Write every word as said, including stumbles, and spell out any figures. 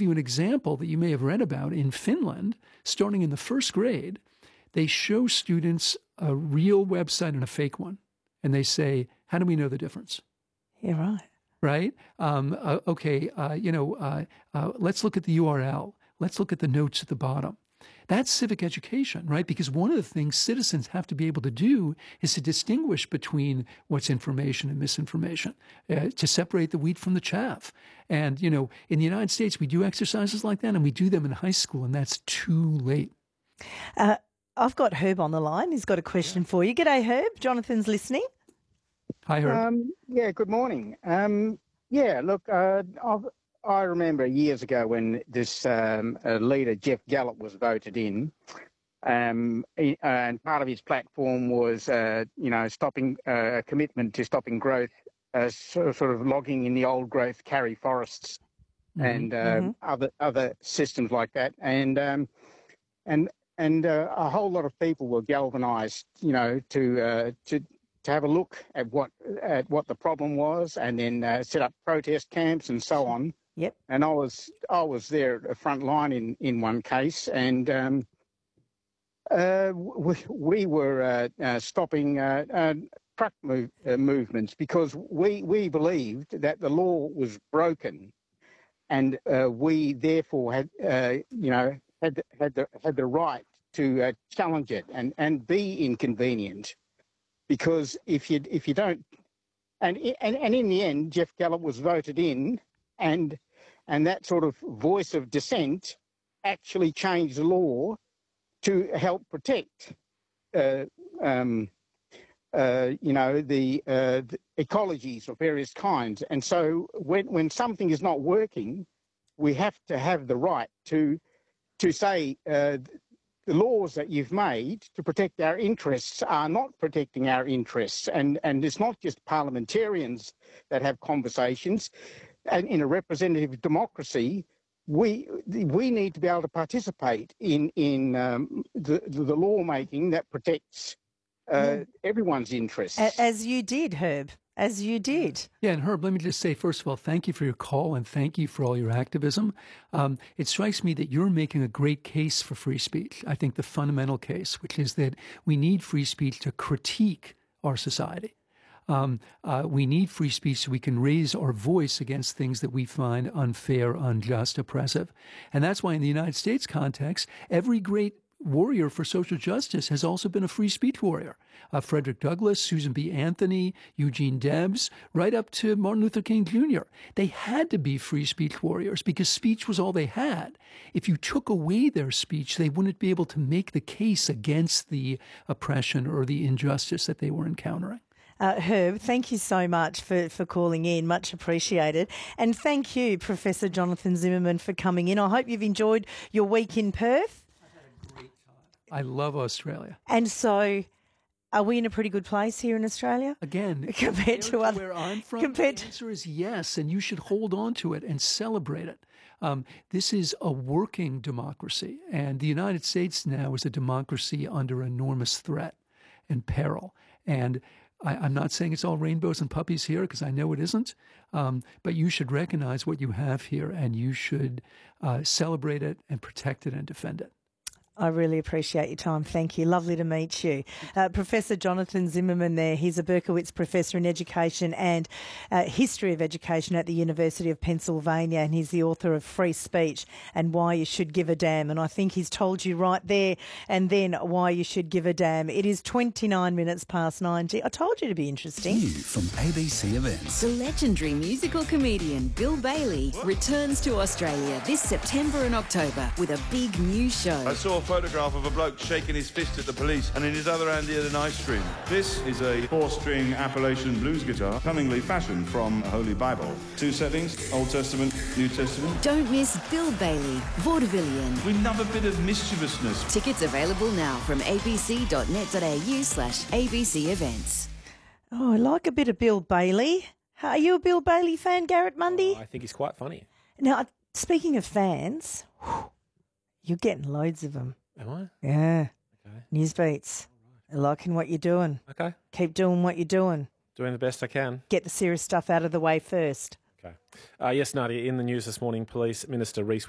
you an example that you may have read about. In Finland, starting in the first grade, they show students a real website and a fake one. And they say, how do we know the difference? Yeah, right. Right? Um, uh, okay, uh, you know, uh, uh, let's look at the U R L. Let's look at the notes at the bottom. That's civic education, right? Because one of the things citizens have to be able to do is to distinguish between what's information and misinformation, uh, to separate the wheat from the chaff. And, you know, in the United States, we do exercises like that, and we do them in high school, and that's too late. Uh, I've got Herb on the line. He's got a question yeah. for you. G'day, Herb. Jonathan's listening. Hi, Herb. Um, yeah, good morning. Um, yeah, look, uh, I've, I remember years ago when this um, uh, leader, Jeff Gallop, was voted in, um, he, uh, and part of his platform was, uh, you know, stopping uh, a commitment to stopping growth, uh, sort, sort of logging in the old growth carry forests mm-hmm. and uh, mm-hmm. other other systems like that, and um, and and uh, a whole lot of people were galvanised, you know, to uh, to. to have a look at what at what the problem was, and then uh, set up protest camps and so on. Yep. And I was I was there at the front line in, in one case, and um, uh, we, we were uh, uh, stopping uh, uh, truck move, uh, movements because we we believed that the law was broken, and uh, we therefore had uh, you know had had the had the right to uh, challenge it and, and be inconvenient. Because if you if you don't, and and and in the end, Jeff Gallop was voted in, and and that sort of voice of dissent actually changed the law to help protect, uh, um, uh, you know, the, uh, the ecologies of various kinds. And so when when something is not working, we have to have the right to to say. Uh, The laws that you've made to protect our interests are not protecting our interests. And, and it's not just parliamentarians that have conversations. And in a representative democracy, we we need to be able to participate in, in um, the, the lawmaking that protects uh, yeah. everyone's interests. As you did, Herb. As you did. Yeah, and Herb, let me just say, first of all, thank you for your call and thank you for all your activism. Um, it strikes me that you're making a great case for free speech. I think the fundamental case, which is that we need free speech to critique our society. Um, uh, we need free speech so we can raise our voice against things that we find unfair, unjust, oppressive. And that's why in the United States context, every great warrior for social justice has also been a free speech warrior. Uh, Frederick Douglass, Susan B. Anthony, Eugene Debs, right up to Martin Luther King Junior They had to be free speech warriors because speech was all they had. If you took away their speech, they wouldn't be able to make the case against the oppression or the injustice that they were encountering. Uh, Herb, thank you so much for, for calling in. Much appreciated. And thank you, Professor Jonathan Zimmerman, for coming in. I hope you've enjoyed your week in Perth. I love Australia. And so, are we in a pretty good place here in Australia? Again, compared to, other, where I'm from, compared the answer is yes, and you should hold on to it and celebrate it. Um, this is a working democracy, and the United States now is a democracy under enormous threat and peril. And I, I'm not saying it's all rainbows and puppies here, because I know it isn't, um, but you should recognize what you have here, and you should uh, celebrate it and protect it and defend it. I really appreciate your time. Thank you. Lovely to meet you. Uh, Professor Jonathan Zimmerman there. He's a Berkowitz Professor in Education and uh, History of Education at the University of Pennsylvania, and he's the author of Free Speech and Why You Should Give a Damn. And I think he's told you right there and then why you should give a damn. It is twenty-nine minutes past ninety. I told you to be interesting. New from A B C Events. The legendary musical comedian Bill Bailey returns to Australia this September and October with a big new show. I saw photograph of a bloke shaking his fist at the police, and in his other hand he had an ice cream. This is a four-string Appalachian blues guitar, cunningly fashioned from a Holy Bible. Two settings, Old Testament, New Testament. Don't miss Bill Bailey, Vaudevillian. We love a bit of mischievousness. Tickets available now from abc.net.au slash ABC events. Oh, I like a bit of Bill Bailey. Are you a Bill Bailey fan, Garrett Mundy? Oh, I think he's quite funny. Now, speaking of fans, whew, you're getting loads of them. Am I? Yeah. Okay. Newsbeats. Right. Liking what you're doing. Okay. Keep doing what you're doing. Doing the best I can. Get the serious stuff out of the way first. Okay. Uh, yes, Nadia, in the news this morning, Police Minister Reece